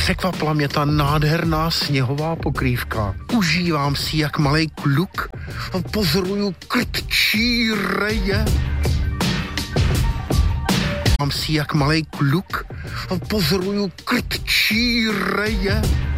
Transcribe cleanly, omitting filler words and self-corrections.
Překvapila mě ta nádherná sněhová pokrývka. Užívám si jak malej kluk. Pozoruju krtčí reje. Mám si jak malej kluk. Pozoruju krtčí reje.